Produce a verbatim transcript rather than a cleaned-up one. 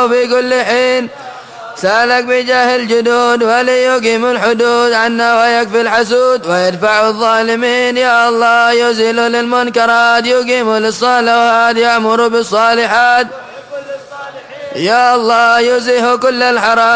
الله في كل حين سالك بجاه الجدود وليقيم الحدود عنا ويكفي الحسود ويدفع الظالمين. يا الله يزيل للمنكرات يقيم للصالحات يأمر بالصالحات. يا الله يزيه كل الحرام